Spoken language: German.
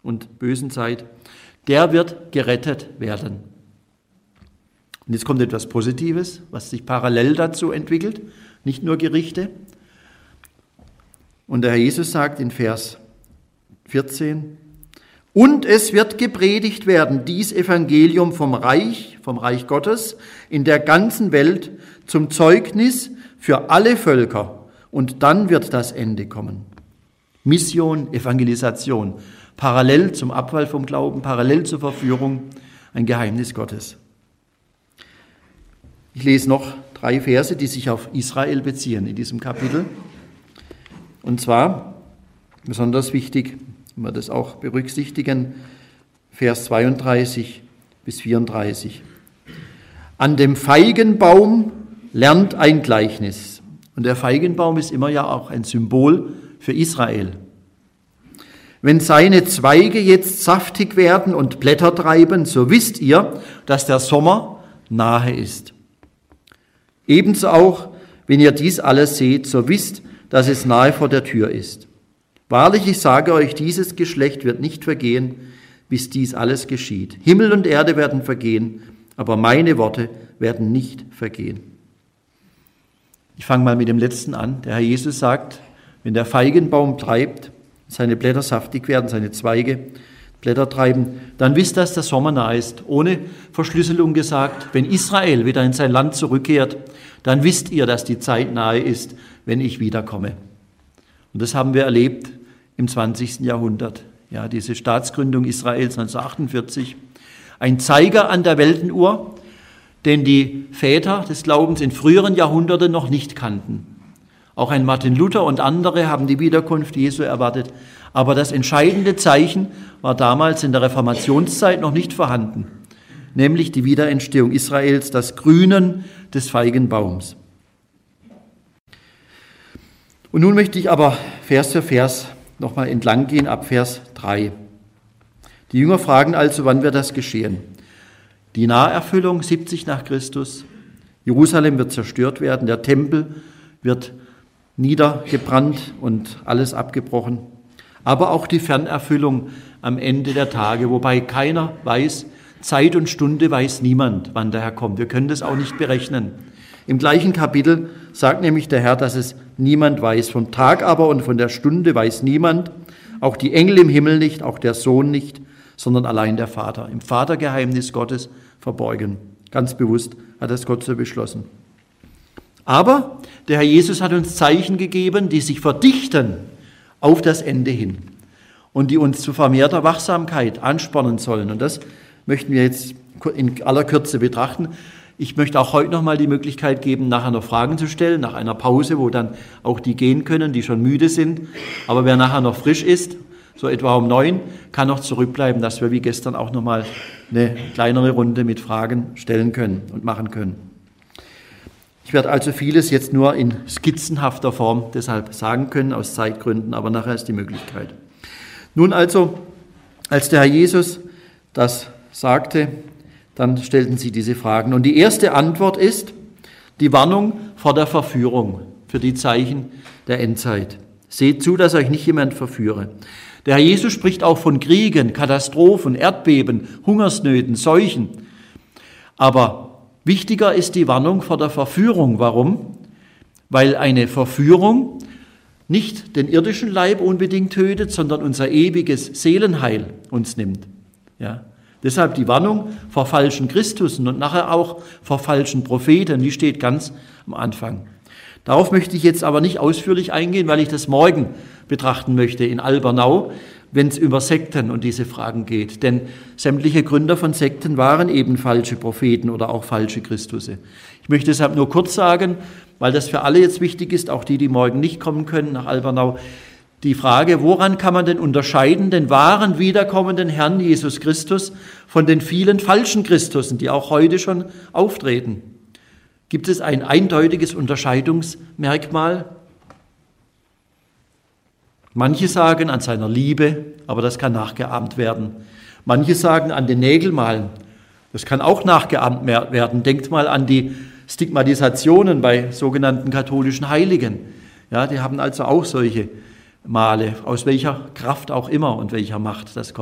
und bösen Zeit, der wird gerettet werden. Und jetzt kommt etwas Positives, was sich parallel dazu entwickelt, nicht nur Gerichte. Und der Herr Jesus sagt in Vers 14, und es wird gepredigt werden, dies Evangelium vom Reich Gottes in der ganzen Welt zum Zeugnis für alle Völker. Und dann wird das Ende kommen. Mission, Evangelisation, parallel zum Abfall vom Glauben, parallel zur Verführung, ein Geheimnis Gottes. Ich lese noch 3 Verse, die sich auf Israel beziehen in diesem Kapitel. Und zwar, besonders wichtig, wenn wir das auch berücksichtigen, Vers 32 bis 34. An dem Feigenbaum lernt ein Gleichnis. Und der Feigenbaum ist immer ja auch ein Symbol für Israel. Wenn seine Zweige jetzt saftig werden und Blätter treiben, so wisst ihr, dass der Sommer nahe ist. Ebenso auch, wenn ihr dies alles seht, so wisst, dass es nahe vor der Tür ist. Wahrlich, ich sage euch, dieses Geschlecht wird nicht vergehen, bis dies alles geschieht. Himmel und Erde werden vergehen, aber meine Worte werden nicht vergehen. Ich fange mal mit dem letzten an. Der Herr Jesus sagt, wenn der Feigenbaum treibt, seine Blätter saftig werden, seine Zweige Blätter treiben, dann wisst, dass der Sommer nahe ist. Ohne Verschlüsselung gesagt, wenn Israel wieder in sein Land zurückkehrt, dann wisst ihr, dass die Zeit nahe ist, wenn ich wiederkomme. Und das haben wir erlebt im 20. Jahrhundert. Ja, diese Staatsgründung Israels 1948. Ein Zeiger an der Weltenuhr, den die Väter des Glaubens in früheren Jahrhunderten noch nicht kannten. Auch ein Martin Luther und andere haben die Wiederkunft Jesu erwartet. Aber das entscheidende Zeichen war damals in der Reformationszeit noch nicht vorhanden, nämlich die Wiederentstehung Israels, das Grünen des Feigenbaums. Und nun möchte ich aber Vers für Vers nochmal entlang gehen, ab Vers 3. Die Jünger fragen also, wann wird das geschehen? Die Naherfüllung 70 nach Christus. Jerusalem wird zerstört werden, der Tempel wird niedergebrannt und alles abgebrochen. Aber auch die Fernerfüllung am Ende der Tage, wobei keiner weiß, Zeit und Stunde weiß niemand, wann der Herr kommt. Wir können das auch nicht berechnen. Im gleichen Kapitel sagt nämlich der Herr, dass es niemand weiß. Vom Tag aber und von der Stunde weiß niemand, auch die Engel im Himmel nicht, auch der Sohn nicht, sondern allein der Vater. Im Vatergeheimnis Gottes verborgen. Ganz bewusst hat das Gott so beschlossen. Aber der Herr Jesus hat uns Zeichen gegeben, die sich verdichten auf das Ende hin und die uns zu vermehrter Wachsamkeit anspornen sollen. Und das möchten wir jetzt in aller Kürze betrachten. Ich möchte auch heute noch mal die Möglichkeit geben, nachher noch Fragen zu stellen, nach einer Pause, wo dann auch die gehen können, die schon müde sind. Aber wer nachher noch frisch ist, so etwa um 9, kann noch zurückbleiben, dass wir wie gestern auch noch mal eine kleinere Runde mit Fragen stellen können und machen können. Ich werde also vieles jetzt nur in skizzenhafter Form deshalb sagen können, aus Zeitgründen, aber nachher ist die Möglichkeit. Nun also, als der Herr Jesus das sagte, dann stellten sie diese Fragen. Und die erste Antwort ist die Warnung vor der Verführung für die Zeichen der Endzeit. Seht zu, dass euch nicht jemand verführe. Der Herr Jesus spricht auch von Kriegen, Katastrophen, Erdbeben, Hungersnöten, Seuchen. Aber wichtiger ist die Warnung vor der Verführung. Warum? Weil eine Verführung nicht den irdischen Leib unbedingt tötet, sondern unser ewiges Seelenheil uns nimmt. Ja. Deshalb die Warnung vor falschen Christusen und nachher auch vor falschen Propheten, die steht ganz am Anfang. Darauf möchte ich jetzt aber nicht ausführlich eingehen, weil ich das morgen betrachten möchte in Albernau, wenn es über Sekten und diese Fragen geht. Denn sämtliche Gründer von Sekten waren eben falsche Propheten oder auch falsche Christusse. Ich möchte deshalb nur kurz sagen, weil das für alle jetzt wichtig ist, auch die, die morgen nicht kommen können nach Albernau, die Frage, woran kann man denn unterscheiden den wahren wiederkommenden Herrn Jesus Christus von den vielen falschen Christussen, die auch heute schon auftreten? Gibt es ein eindeutiges Unterscheidungsmerkmal? Manche sagen an seiner Liebe, aber das kann nachgeahmt werden. Manche sagen an den Nägelmalen, das kann auch nachgeahmt werden. Denkt mal an die Stigmatisationen bei sogenannten katholischen Heiligen. Ja, die haben also auch solche Male, aus welcher Kraft auch immer und welcher Macht das kommt.